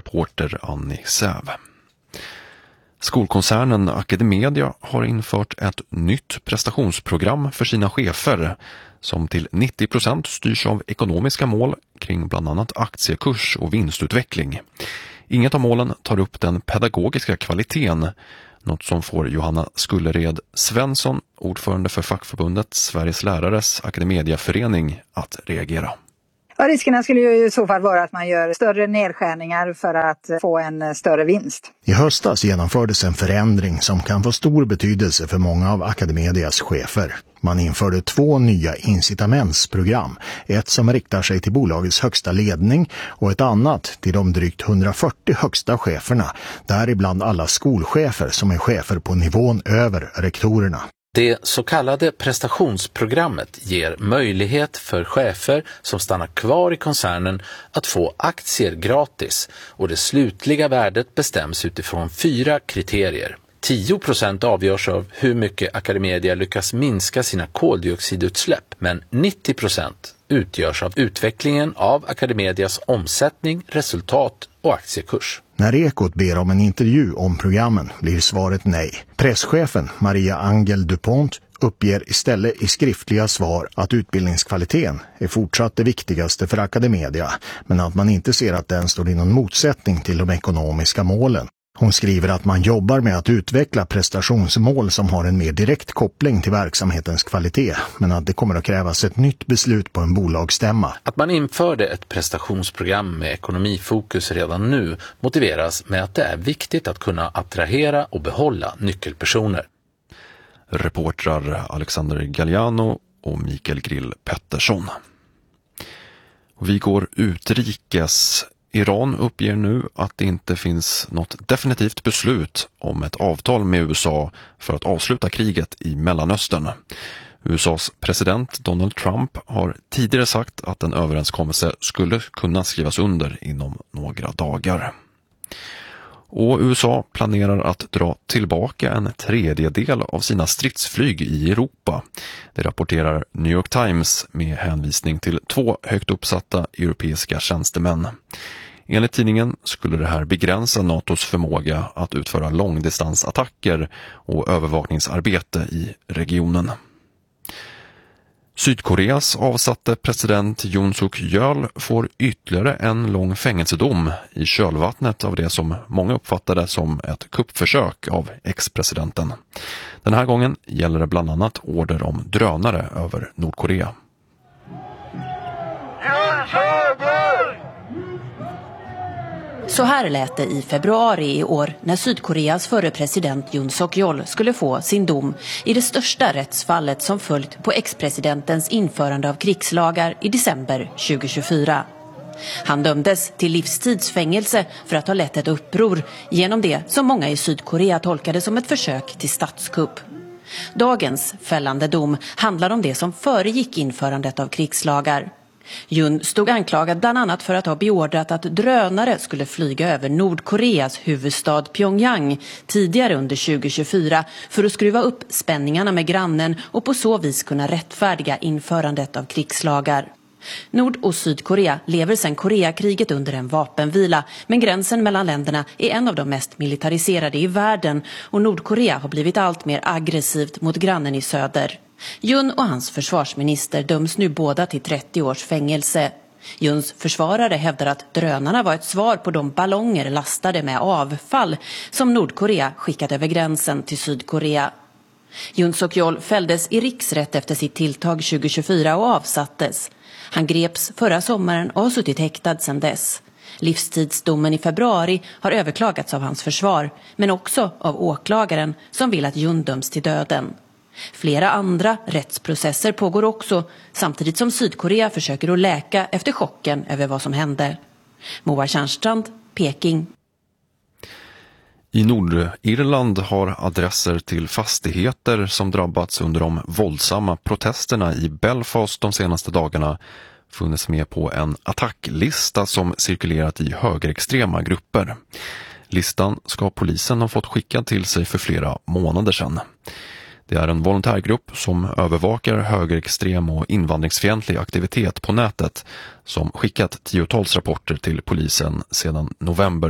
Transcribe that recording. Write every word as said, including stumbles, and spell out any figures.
reporter Annie Säv. Skolkoncernen Academedia har infört ett nytt prestationsprogram för sina chefer som till nittio procent styrs av ekonomiska mål kring bland annat aktiekurs och vinstutveckling. Inget av målen tar upp den pedagogiska kvaliteten, något som får Johanna Skullered Svensson, ordförande för fackförbundet Sveriges lärares Academediaförening, att reagera. Ja, riskerna skulle ju i så fall vara att man gör större nedskärningar för att få en större vinst. I höstas genomfördes en förändring som kan få stor betydelse för många av Academedias chefer. Man införde två nya incitamentsprogram, ett som riktar sig till bolagets högsta ledning och ett annat till de drygt hundrafyrtio högsta cheferna, däribland alla skolchefer som är chefer på nivån över rektorerna. Det så kallade prestationsprogrammet ger möjlighet för chefer som stannar kvar i koncernen att få aktier gratis, och det slutliga värdet bestäms utifrån fyra kriterier. tio procent avgörs av hur mycket Academedia lyckas minska sina koldioxidutsläpp, men nittio procent utgörs av utvecklingen av Academedias omsättning, resultat och aktiekurs. När Ekot ber om en intervju om programmen blir svaret nej. Presschefen Maria Angel Dupont uppger istället i skriftliga svar att utbildningskvaliteten är fortsatt det viktigaste för Academedia, men att man inte ser att den står i någon motsättning till de ekonomiska målen. Hon skriver att man jobbar med att utveckla prestationsmål som har en mer direkt koppling till verksamhetens kvalitet, men att det kommer att krävas ett nytt beslut på en bolagsstämma. Att man införde ett prestationsprogram med ekonomifokus redan nu motiveras med att det är viktigt att kunna attrahera och behålla nyckelpersoner. Reportrar Alexander Galliano och Mikael Grill Pettersson. Vi går utrikes. Iran uppger nu att det inte finns något definitivt beslut om ett avtal med U S A för att avsluta kriget i Mellanöstern. U S A:s president Donald Trump har tidigare sagt att en överenskommelse skulle kunna skrivas under inom några dagar. Och U S A planerar att dra tillbaka en tredjedel av sina stridsflyg i Europa. Det rapporterar New York Times med hänvisning till två högt uppsatta europeiska tjänstemän. Enligt tidningen skulle det här begränsa NATOs förmåga att utföra långdistansattacker och övervakningsarbete i regionen. Sydkoreas avsatte president Yoon Suk-yeol får ytterligare en lång fängelsedom i kölvattnet av det som många uppfattade som ett kuppförsök av ex-presidenten. Den här gången gäller det bland annat order om drönare över Nordkorea. Så här lät det i februari i år när Sydkoreas förre president Yoon Suk-yeol skulle få sin dom i det största rättsfallet som följt på ex-presidentens införande av krigslagar i december tjugohundratjugofyra. Han dömdes till livstidsfängelse för att ha lett ett uppror genom det som många i Sydkorea tolkade som ett försök till statskupp. Dagens fällande dom handlar om det som föregick införandet av krigslagar. Yoon stod anklagad bland annat för att ha beordrat att drönare skulle flyga över Nordkoreas huvudstad Pyongyang tidigare under tjugohundratjugofyra för att skruva upp spänningarna med grannen och på så vis kunna rättfärdiga införandet av krigslagar. Nord- och Sydkorea lever sedan Koreakriget under en vapenvila, men gränsen mellan länderna är en av de mest militariserade i världen och Nordkorea har blivit allt mer aggressivt mot grannen i söder. Yoon och hans försvarsminister döms nu båda till trettio års fängelse. Yoons försvarare hävdar att drönarna var ett svar på de ballonger lastade med avfall som Nordkorea skickat över gränsen till Sydkorea. Yoon Suk-yeol fälldes i riksrätt efter sitt tilltag tjugohundratjugofyra och avsattes. Han greps förra sommaren och har suttit häktad sedan dess. Livstidsdomen i februari har överklagats av hans försvar, men också av åklagaren som vill att Yoon döms till döden. Flera andra rättsprocesser pågår också, samtidigt som Sydkorea försöker att läka efter chocken över vad som hände. Moa Tjärnstrand, Peking. I Nordirland har adresser till fastigheter som drabbats under de våldsamma protesterna i Belfast de senaste dagarna funnits med på en attacklista som cirkulerat i högerextrema grupper. Listan ska polisen ha fått skickad till sig för flera månader sedan. Det är en volontärgrupp som övervakar högerextrem och invandringsfientlig aktivitet på nätet som skickat tiotals rapporter till polisen sedan november